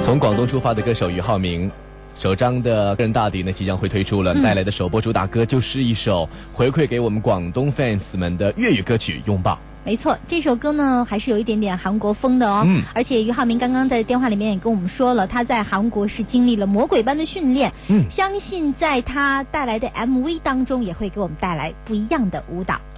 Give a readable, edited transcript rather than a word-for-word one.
从广东出发的歌手俞灏明，首张的个人大碟呢即将会推出了，带来的首播主打歌就是一首回馈给我们广东 fans 们的粤语歌曲《拥抱》。 没错，这首歌呢还是有一点点韩国风的哦。而且俞灏明刚刚在电话里面也跟我们说了，他在韩国是经历了魔鬼般的训练。相信在他带来的 MV 当中也会给我们带来不一样的舞蹈。